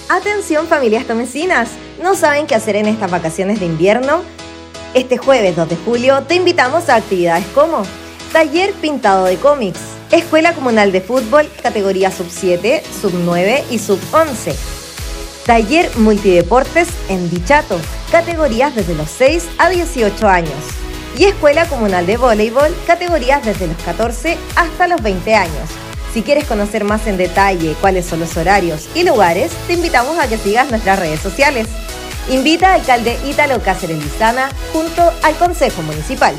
Atención familias tomecinas, ¿no saben qué hacer en estas vacaciones de invierno? Este jueves 2 de julio te invitamos a actividades como Taller Pintado de Cómics, Escuela Comunal de Fútbol, categoría sub-7, sub-9 y sub-11. Taller Multideportes en Dichato, categorías desde los 6 a 18 años. Y Escuela Comunal de Voleibol, categorías desde los 14 hasta los 20 años. Si quieres conocer más en detalle cuáles son los horarios y lugares, te invitamos a que sigas nuestras redes sociales. Invita al alcalde Ítalo Cáceres Lizana junto al Consejo Municipal.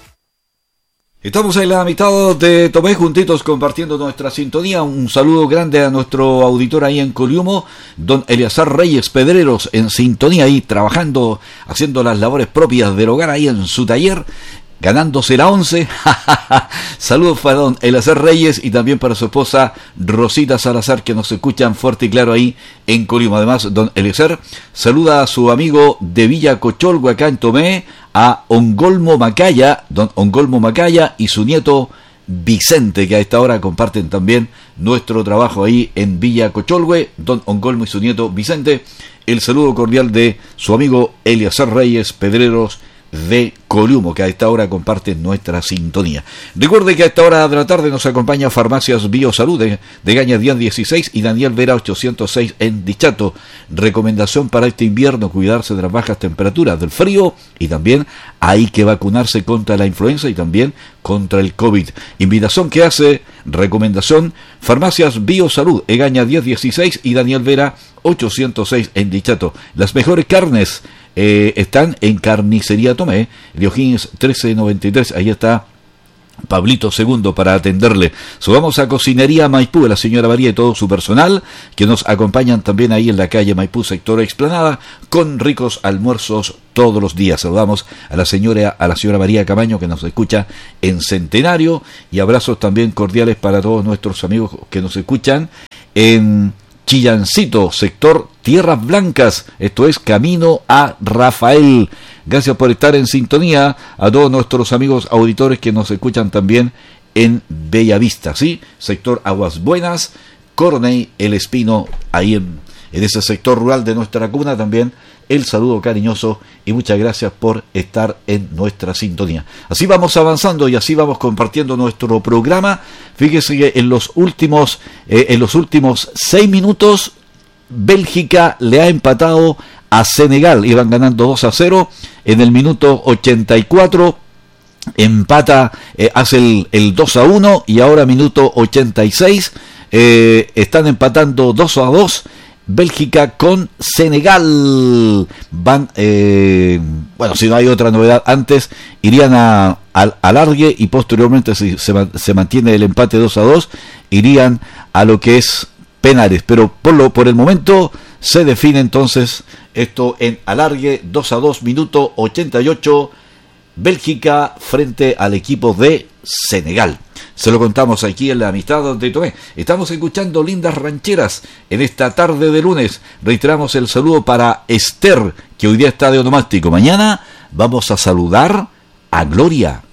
Estamos en la mitad de Tomé juntitos compartiendo nuestra sintonía. Un saludo grande a nuestro auditor ahí en Coliumo, don Eleazar Reyes Pedreros, en sintonía ahí, trabajando, haciendo las labores propias del hogar ahí en su taller, ganándose la 11. Saludos para don Eleazar Reyes y también para su esposa Rosita Salazar, que nos escuchan fuerte y claro ahí en Coliumo. Además, don Eleazar saluda a su amigo de Villa Cocholgo acá en Tomé, a Ongolmo Macaya, don Ongolmo Macaya y su nieto Vicente, que a esta hora comparten también nuestro trabajo ahí en Villa Cocholgue, don Ongolmo y su nieto Vicente. El saludo cordial de su amigo Eleazar Reyes Pedreros de Coliumo, que a esta hora comparten nuestra sintonía. Recuerde que a esta hora de la tarde nos acompaña Farmacias Biosalud de Gaña Díaz 16 y Daniel Vera 806 en Dichato. Recomendación para este invierno: cuidarse de las bajas temperaturas, del frío, y también hay que vacunarse contra la influenza y también contra el COVID. Invitación que hace, recomendación, Farmacias Biosalud, Egaña 1016 y Daniel Vera 806 en Dichato. Las mejores carnes están en Carnicería Tomé, de O'Higgins 1393. Ahí está Pablito II para atenderle. Subamos a Cocinería Maipú, la señora María y todo su personal, que nos acompañan también ahí en la calle Maipú, sector Explanada, con ricos almuerzos todos los días. Saludamos a la señora María Camaño, que nos escucha en Centenario, y abrazos también cordiales para todos nuestros amigos que nos escuchan en Chillancito, sector Tierras Blancas, esto es camino a Rafael. Gracias por estar en sintonía a todos nuestros amigos auditores que nos escuchan también en Bellavista, ¿sí? Sector Aguas Buenas, Coronel, El Espino, ahí en ese sector rural de nuestra cuna también. El saludo cariñoso y muchas gracias por estar en nuestra sintonía. Así vamos avanzando y así vamos compartiendo nuestro programa. Fíjese que en los últimos 6 minutos Bélgica le ha empatado a Senegal. Iban ganando 2-0. En el minuto 84 empata, hace el 2-1, y ahora minuto 86 están empatando 2-2. Bélgica con Senegal. Van, bueno, si no hay otra novedad antes, irían a alargue, y posteriormente, si se mantiene el empate 2-2, irían a lo que es penales. Pero por el momento se define entonces esto en alargue, 2-2, minuto 88, Bélgica frente al equipo de Senegal. Se lo contamos aquí en la amistad de Tomé. Estamos escuchando lindas rancheras en esta tarde de lunes. Reiteramos el saludo para Esther, que hoy día está de onomástico. Mañana vamos a saludar a Gloria.